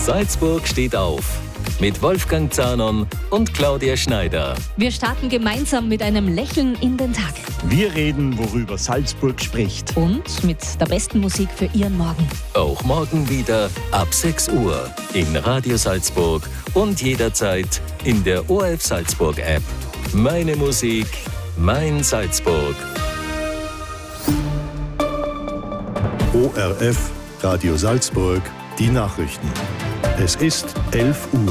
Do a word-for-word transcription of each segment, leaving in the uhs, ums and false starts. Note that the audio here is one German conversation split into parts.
Salzburg steht auf. Mit Wolfgang Zahnon und Claudia Schneider. Wir starten gemeinsam mit einem Lächeln in den Tag. Wir reden, worüber Salzburg spricht. Und mit der besten Musik für Ihren Morgen. Auch morgen wieder ab sechs Uhr in Radio Salzburg und jederzeit in der O R F Salzburg App. Meine Musik, mein Salzburg. O R F Radio Salzburg, die Nachrichten. Es ist elf Uhr.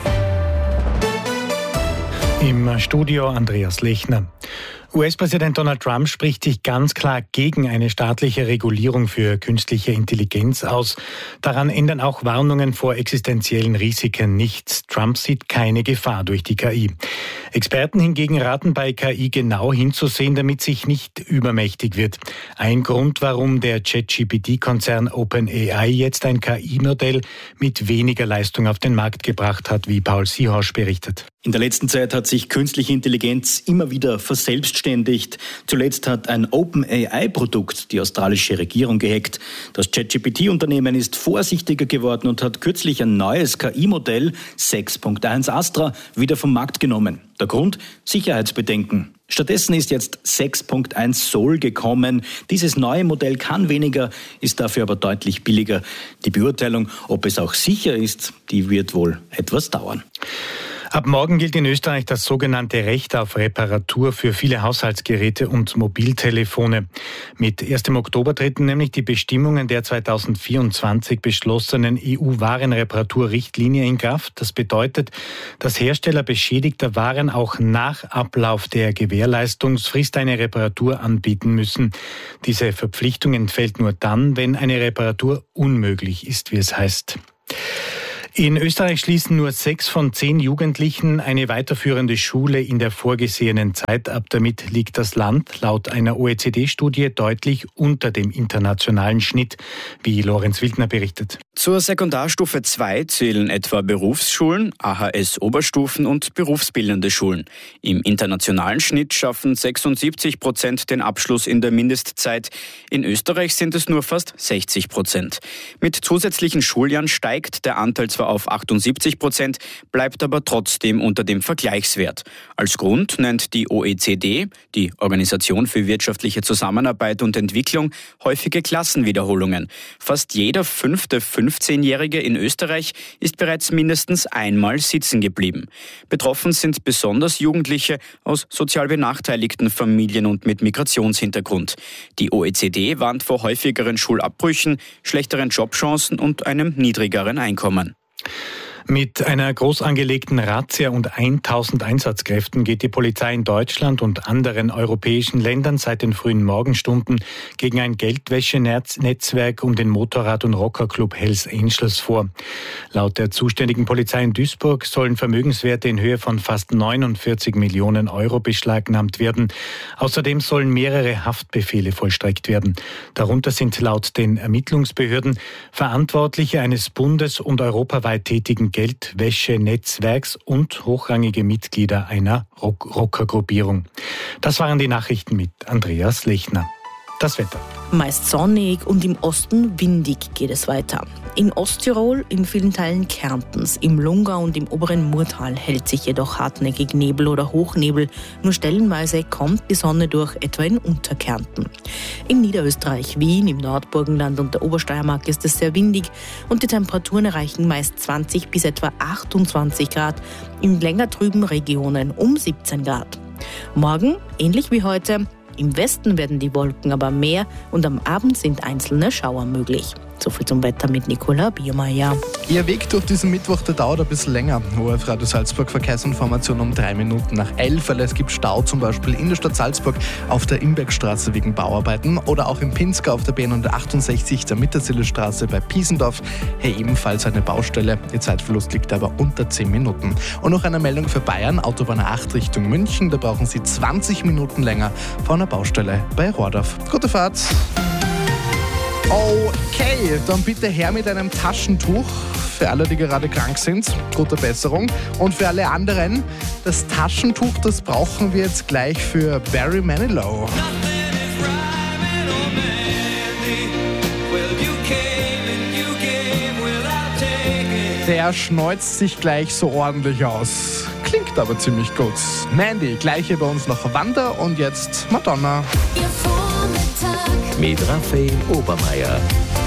Im Studio Andreas Lechner. U S-Präsident Donald Trump spricht sich ganz klar gegen eine staatliche Regulierung für künstliche Intelligenz aus. Daran ändern auch Warnungen vor existenziellen Risiken nichts. Trump sieht keine Gefahr durch die K I. Experten hingegen raten bei K I genau hinzusehen, damit sich nicht übermächtig wird. Ein Grund, warum der ChatGPT-Konzern OpenAI jetzt ein K I-Modell mit weniger Leistung auf den Markt gebracht hat, wie Paul Siehosch berichtet. In der letzten Zeit hat sich künstliche Intelligenz immer wieder verselbstständigt. Zuletzt hat ein OpenAI-Produkt die australische Regierung gehackt. Das ChatGPT-Unternehmen ist vorsichtiger geworden und hat kürzlich ein neues K I-Modell sechs Punkt eins Astra wieder vom Markt genommen. Der Grund? Sicherheitsbedenken. Stattdessen ist jetzt sechs Punkt eins Sol gekommen. Dieses neue Modell kann weniger, ist dafür aber deutlich billiger. Die Beurteilung, ob es auch sicher ist, die wird wohl etwas dauern. Ab morgen gilt in Österreich das sogenannte Recht auf Reparatur für viele Haushaltsgeräte und Mobiltelefone. Mit erstem Oktober treten nämlich die Bestimmungen der zweitausendvierundzwanzig beschlossenen E U-Warenreparaturrichtlinie in Kraft. Das bedeutet, dass Hersteller beschädigter Waren auch nach Ablauf der Gewährleistungsfrist eine Reparatur anbieten müssen. Diese Verpflichtung entfällt nur dann, wenn eine Reparatur unmöglich ist, wie es heißt. In Österreich schließen nur sechs von zehn Jugendlichen eine weiterführende Schule in der vorgesehenen Zeit ab. Damit liegt das Land laut einer O E C D-Studie deutlich unter dem internationalen Schnitt, wie Lorenz Wildner berichtet. Zur Sekundarstufe zwei zählen etwa Berufsschulen, A H S-Oberstufen und berufsbildende Schulen. Im internationalen Schnitt schaffen sechsundsiebzig Prozent den Abschluss in der Mindestzeit. In Österreich sind es nur fast sechzig Prozent. Mit zusätzlichen Schuljahren steigt der Anteil zwar auf achtundsiebzig Prozent, bleibt aber trotzdem unter dem Vergleichswert. Als Grund nennt die O E C D, die Organisation für wirtschaftliche Zusammenarbeit und Entwicklung, häufige Klassenwiederholungen. Fast jeder fünfte fünfzehnjährige in Österreich ist bereits mindestens einmal sitzen geblieben. Betroffen sind besonders Jugendliche aus sozial benachteiligten Familien und mit Migrationshintergrund. Die O E C D warnt vor häufigeren Schulabbrüchen, schlechteren Jobchancen und einem niedrigeren Einkommen. Mit einer groß angelegten Razzia und tausend Einsatzkräften geht die Polizei in Deutschland und anderen europäischen Ländern seit den frühen Morgenstunden gegen ein Geldwäschenetzwerk um den Motorrad- und Rockerclub Hells Angels vor. Laut der zuständigen Polizei in Duisburg sollen Vermögenswerte in Höhe von fast neunundvierzig Millionen Euro beschlagnahmt werden. Außerdem sollen mehrere Haftbefehle vollstreckt werden. Darunter sind laut den Ermittlungsbehörden Verantwortliche eines bundes- und europaweit tätigen Geldwäschenetzwerks und hochrangige Mitglieder einer Rock- Rockergruppierung. Das waren die Nachrichten mit Andreas Lechner. Das Wetter. Meist sonnig und im Osten windig geht es weiter. In Osttirol, in vielen Teilen Kärntens, im Lungau und im oberen Murtal hält sich jedoch hartnäckig Nebel oder Hochnebel. Nur stellenweise kommt die Sonne durch, etwa in Unterkärnten. In Niederösterreich, Wien, im Nordburgenland und der Obersteiermark ist es sehr windig und die Temperaturen erreichen meist zwanzig bis etwa achtundzwanzig Grad, in länger trüben Regionen um siebzehn Grad. Morgen, ähnlich wie heute, im Westen werden die Wolken aber mehr und am Abend sind einzelne Schauer möglich. So viel zum Wetter mit Nicola Biermeier. Ihr Weg durch diesen Mittwoch, der dauert ein bisschen länger. O R F Radio Salzburg Verkehrsinformation um drei Minuten nach elf, weil es gibt Stau zum Beispiel in der Stadt Salzburg auf der Imbergstraße wegen Bauarbeiten oder auch in Pinzgau auf der B hundertachtundsechzig, der Mittersillerstraße bei Piesendorf. Hier ebenfalls eine Baustelle. Ihr Zeitverlust liegt aber unter zehn Minuten. Und noch eine Meldung für Bayern, Autobahn acht Richtung München. Da brauchen Sie zwanzig Minuten länger vor einer Baustelle bei Rohrdorf. Gute Fahrt! Okay, dann bitte her mit einem Taschentuch für alle, die gerade krank sind. Gute Besserung. Und für alle anderen, das Taschentuch, das brauchen wir jetzt gleich für Barry Manilow. Der schneuzt sich gleich so ordentlich aus. Klingt aber ziemlich gut. Mandy, gleich hier bei uns noch Wanda und jetzt Madonna. Mit Raphael Obermeier.